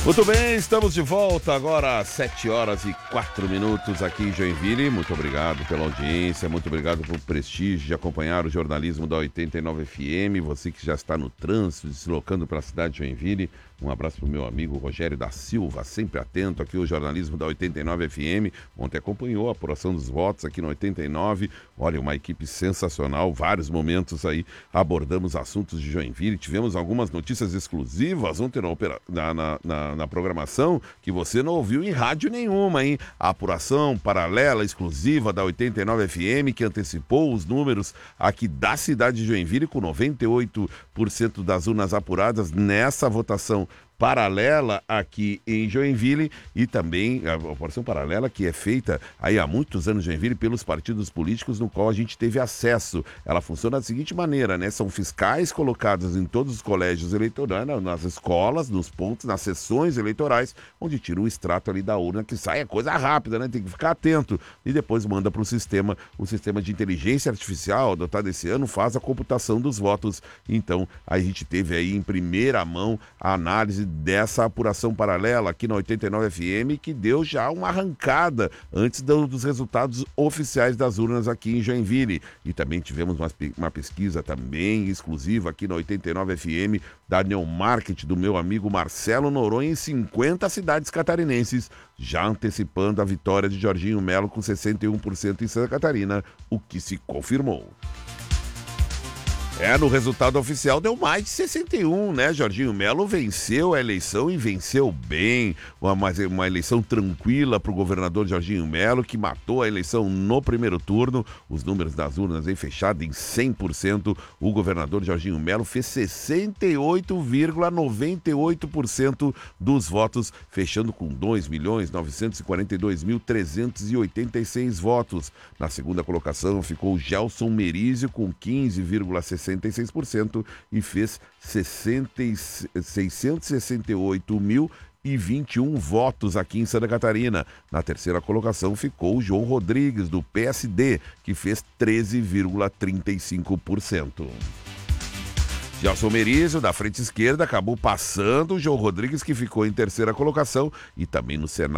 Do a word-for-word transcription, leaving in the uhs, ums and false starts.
Muito bem, estamos de volta agora às sete horas e quatro minutos aqui em Joinville. Muito obrigado pela audiência, muito obrigado pelo prestígio de acompanhar o jornalismo da oitenta e nove F M. Você que já está no trânsito, deslocando para a cidade de Joinville. Um abraço para o meu amigo Rogério da Silva, sempre atento aqui ao jornalismo da oitenta e nove F M. Ontem acompanhou a apuração dos votos aqui no oitenta e nove. Olha, uma equipe sensacional, vários momentos aí abordamos assuntos de Joinville. Tivemos algumas notícias exclusivas ontem na, opera... na, na, na, na programação que você não ouviu em rádio nenhuma, hein? A apuração paralela exclusiva da oitenta e nove F M que antecipou os números aqui da cidade de Joinville com noventa e oito por cento das urnas apuradas nessa votação paralela aqui em Joinville e também a apuração paralela que é feita aí há muitos anos em Joinville pelos partidos políticos no qual a gente teve acesso. Ela funciona da seguinte maneira, né? São fiscais colocados em todos os colégios eleitorais, nas escolas, nos pontos, nas sessões eleitorais, onde tira o extrato ali da urna, que sai é coisa rápida, né? Tem que ficar atento. E depois manda para o sistema, o sistema de inteligência artificial adotado esse ano faz a computação dos votos. Então, a gente teve aí em primeira mão a análise dessa apuração paralela aqui na oitenta e nove F M, que deu já uma arrancada antes do, dos resultados oficiais das urnas aqui em Joinville. E também tivemos uma, uma pesquisa também exclusiva aqui na oitenta e nove F M da Neomarket do meu amigo Marcelo Noronha em cinquenta cidades catarinenses, já antecipando a vitória de Jorginho Melo com sessenta e um por cento em Santa Catarina, o que se confirmou. É, no resultado oficial deu mais de sessenta e um, né? Jorginho Melo venceu a eleição e venceu bem. Uma, uma eleição tranquila para o governador Jorginho Melo, que matou a eleição no primeiro turno. Os números das urnas aí fechados em cem por cento. O governador Jorginho Melo fez sessenta e oito vírgula noventa e oito por cento dos votos, fechando com dois milhões novecentos e quarenta e dois mil trezentos e oitenta e seis votos. Na segunda colocação ficou Gelson Merizio com quinze vírgula sessenta e seis por cento e fez seiscentos e sessenta e oito mil e vinte e um votos aqui em Santa Catarina. Na terceira colocação ficou o João Rodrigues, do P S D, que fez treze vírgula trinta e cinco por cento. Gelson Merizio, da frente esquerda, acabou passando o João Rodrigues, que ficou em terceira colocação, e também no Senado